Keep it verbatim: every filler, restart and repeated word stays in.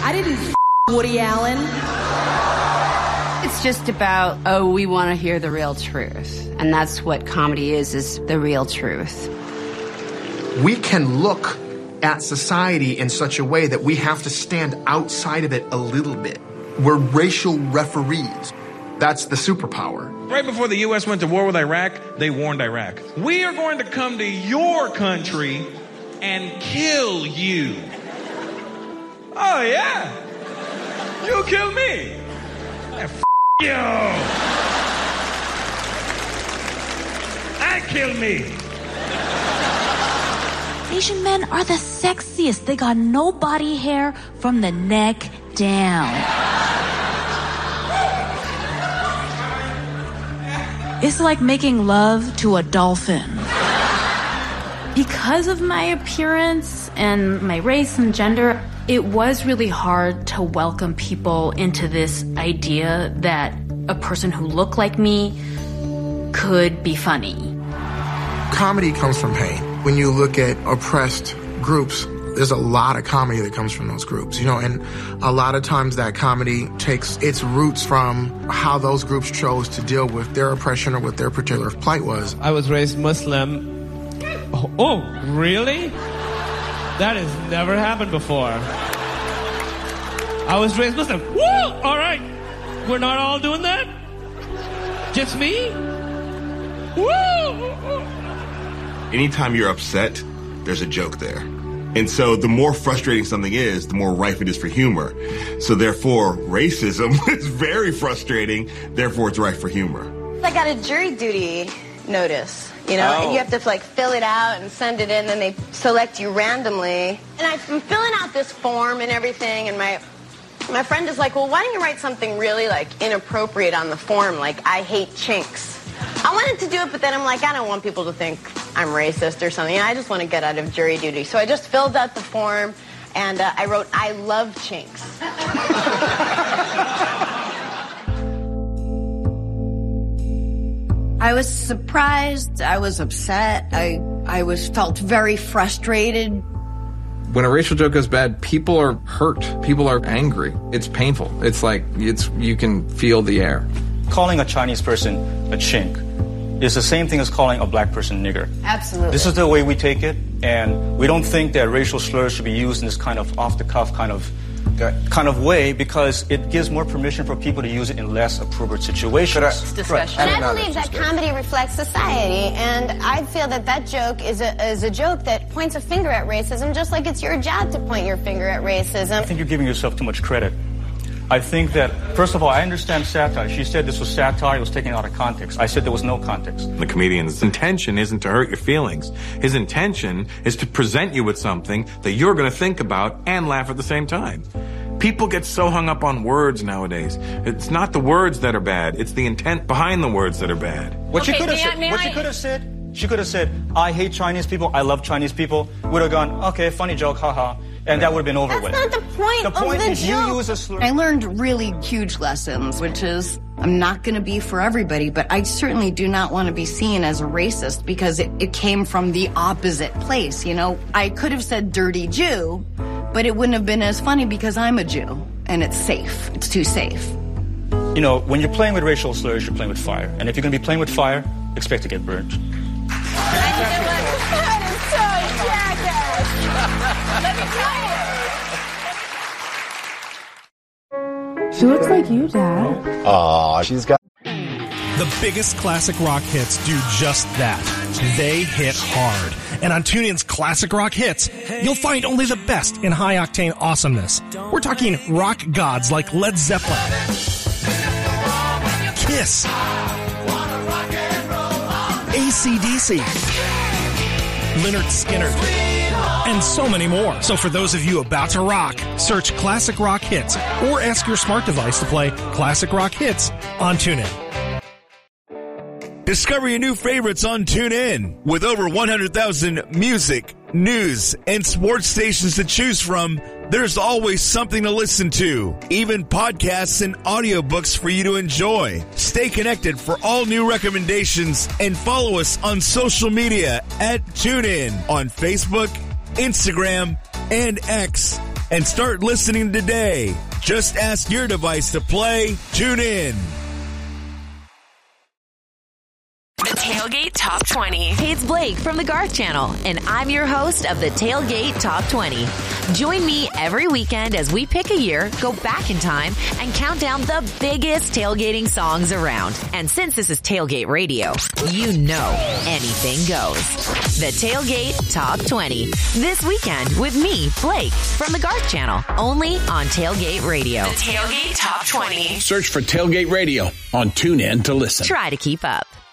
I didn't f- Woody Allen. It's just about, oh, we want to hear the real truth. And that's what comedy is, is the real truth. We can look at society in such a way that we have to stand outside of it a little bit. We're racial referees. That's the superpower. Right before the U S went to war with Iraq, they warned Iraq, we are going to come to your country and kill you. Oh, yeah? You'll kill me. Yeah, f*** you. I kill me. Asian men are the sexiest. They got no body hair from the neck down. It's like making love to a dolphin. Because of my appearance and my race and gender, it was really hard to welcome people into this idea that a person who looked like me could be funny. Comedy comes from pain. When you look at oppressed groups, there's a lot of comedy that comes from those groups, you know, and a lot of times that comedy takes its roots from how those groups chose to deal with their oppression or what their particular plight was. I was raised Muslim. Oh, oh really? That has never happened before. I was raised Muslim. Woo! All right. We're not all doing that? Just me? Woo! Anytime you're upset, there's a joke there. And so the more frustrating something is, the more rife it is for humor. So therefore, racism is very frustrating. Therefore, it's rife for humor. I got a jury duty notice, you know, Oh. and you have to like fill it out and send it in, and they select you randomly. And I'm filling out this form and everything, and my my friend is like, well, why don't you write something really like inappropriate on the form, like I hate chinks. I wanted to do it, but then I'm like, I don't want people to think I'm racist or something. I just want to get out of jury duty. So I just filled out the form, and uh, I wrote, I love chinks. I was surprised. I was upset. I, I was felt very frustrated. When a racial joke goes bad, people are hurt. People are angry. It's painful. It's like, it's you can feel the air. Calling a Chinese person a chink is the same thing as calling a black person nigger. Absolutely. This is the way we take it, and we don't think that racial slurs should be used in this kind of off-the-cuff kind of kind of way, because it gives more permission for people to use it in less appropriate situations. It's discussion. And I believe that comedy reflects society, and I feel that that joke is a, is a joke that points a finger at racism, just like it's your job to point your finger at racism. I think you're giving yourself too much credit. I think that, first of all, I understand satire. She said this was satire, it was taken out of context. I said there was no context. The comedian's intention isn't to hurt your feelings. His intention is to present you with something that you're going to think about and laugh at the same time. People get so hung up on words nowadays. It's not the words that are bad, it's the intent behind the words that are bad. What Okay, she could have may I- said, may what I- she could have said, she could have said, I hate Chinese people, I love Chinese people, would have gone, okay, funny joke, haha, and that would have been over That's with. not the point The of point the is joke. you use a slur. I learned really huge lessons, which is I'm not going to be for everybody, but I certainly do not want to be seen as a racist because it, it came from the opposite place. You know, I could have said dirty Jew, but it wouldn't have been as funny because I'm a Jew and it's safe. It's too safe. You know, when you're playing with racial slurs, you're playing with fire. And if you're going to be playing with fire, expect to get burned. She looks like you, Dad. Aw, she's got... The biggest classic rock hits do just that. They hit hard. And on TuneIn's Classic Rock Hits, you'll find only the best in high-octane awesomeness. We're talking rock gods like Led Zeppelin, Kiss, A C D C, Lynyrd Skynyrd, and so many more. So for those of you about to rock, search Classic Rock Hits or ask your smart device to play Classic Rock Hits on TuneIn. Discover your new favorites on TuneIn. With over one hundred thousand music, news, and sports stations to choose from, there's always something to listen to. Even podcasts and audiobooks for you to enjoy. Stay connected for all new recommendations and follow us on social media at TuneIn on Facebook, Instagram, and X and start listening today. Just ask your device to play TuneIn. The Tailgate Top twenty. Hey, it's Blake from the Garth Channel, and I'm your host of the Tailgate Top twenty. Join me every weekend as we pick a year, go back in time, and count down the biggest tailgating songs around. And since this is Tailgate Radio, you know anything goes. The Tailgate Top twenty. This weekend with me, Blake, from the Garth Channel, only on Tailgate Radio. The Tailgate Top twenty. Search for Tailgate Radio on TuneIn to listen. Try to keep up.